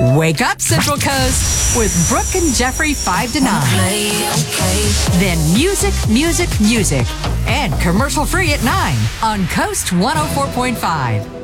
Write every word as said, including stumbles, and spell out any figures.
Wake up, Central Coast, with Brooke and Jeffrey five to nine. Then music, music, music. And commercial free at nine on Coast one oh four point five.